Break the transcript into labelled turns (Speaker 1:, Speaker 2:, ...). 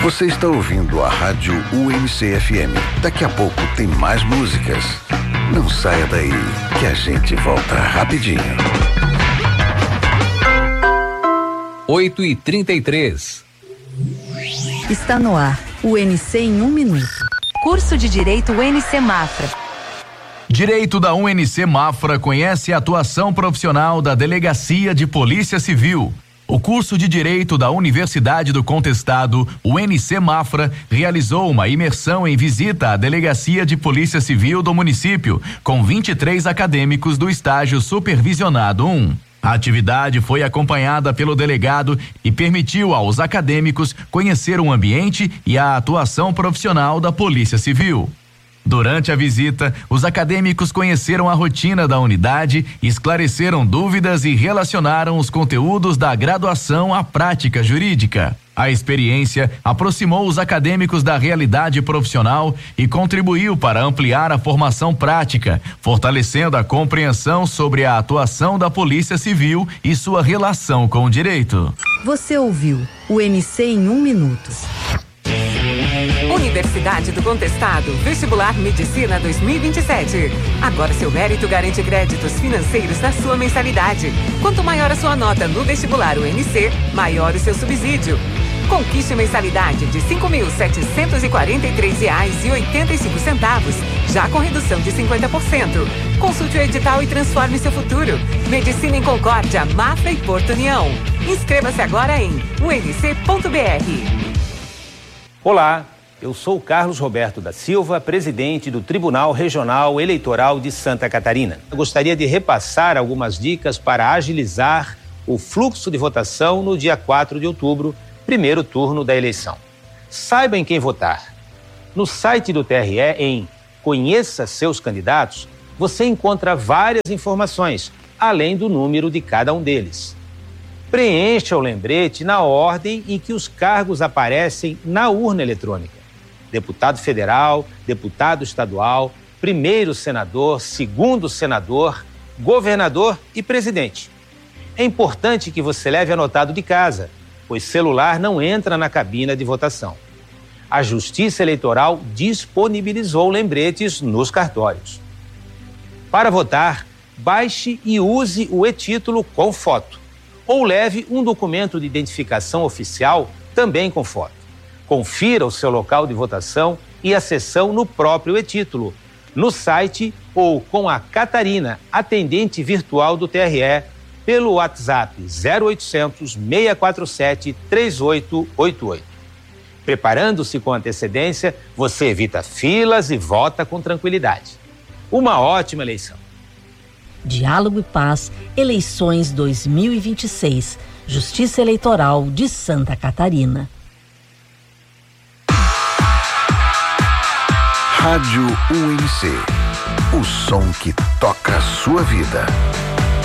Speaker 1: Você está ouvindo a Rádio UNC-FM. Daqui a pouco tem mais músicas. Não saia daí, que a gente volta rapidinho.
Speaker 2: 8h33.
Speaker 3: Está no ar, UNC em 1 minuto.
Speaker 4: Curso de Direito UNC Mafra.
Speaker 5: Direito da UNC Mafra conhece a atuação profissional da Delegacia de Polícia Civil. O curso de Direito da Universidade do Contestado, UNC Mafra, realizou uma imersão em visita à Delegacia de Polícia Civil do município, com 23 acadêmicos do estágio supervisionado 1. A atividade foi acompanhada pelo delegado e permitiu aos acadêmicos conhecer o ambiente e a atuação profissional da Polícia Civil. Durante a visita, os acadêmicos conheceram a rotina da unidade, esclareceram dúvidas e relacionaram os conteúdos da graduação à prática jurídica. A experiência aproximou os acadêmicos da realidade profissional e contribuiu para ampliar a formação prática, fortalecendo a compreensão sobre a atuação da Polícia Civil e sua relação com o direito.
Speaker 3: Você ouviu o UNC em 1 minuto.
Speaker 4: Universidade do Contestado, Vestibular Medicina 2027. Agora seu mérito garante créditos financeiros na sua mensalidade. Quanto maior a sua nota no vestibular UNC, maior o seu subsídio. Conquiste mensalidade de R$ 5.743,85, já com redução de 50%. Consulte o edital e transforme seu futuro. Medicina em Concórdia, Mafra e Porto União. Inscreva-se agora em unc.br.
Speaker 6: Olá, eu sou Carlos Roberto da Silva, presidente do Tribunal Regional Eleitoral de Santa Catarina. Eu gostaria de repassar algumas dicas para agilizar o fluxo de votação no dia 4 de outubro, primeiro turno da eleição. Saiba em quem votar. No site do TRE, em Conheça Seus Candidatos, você encontra várias informações, além do número de cada um deles. Preencha o lembrete na ordem em que os cargos aparecem na urna eletrônica. Deputado federal, deputado estadual, primeiro senador, segundo senador, governador e presidente. É importante que você leve anotado de casa, pois celular não entra na cabina de votação. A Justiça Eleitoral disponibilizou lembretes nos cartórios. Para votar, baixe e use o e-título com foto. Ou leve um documento de identificação oficial também com foto. Confira o seu local de votação e a sessão no próprio e-título, no site ou com a Catarina, atendente virtual do TRE, pelo WhatsApp 0800 647 3888. Preparando-se com antecedência, você evita filas e vota com tranquilidade. Uma ótima eleição.
Speaker 3: Diálogo e Paz, eleições 2026, Justiça Eleitoral de Santa Catarina.
Speaker 1: Rádio UNC, o som que toca a sua vida.